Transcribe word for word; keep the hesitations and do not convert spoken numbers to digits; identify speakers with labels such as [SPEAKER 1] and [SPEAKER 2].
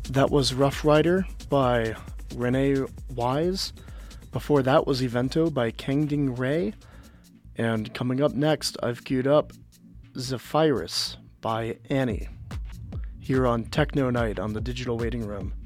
[SPEAKER 1] That was Rough Rider by Renee Wise. Before that was Evento by Kangding Ray. And coming up next, I've queued up Zephyrus by Annie. Here on Techno Night on the Digital Waiting Room.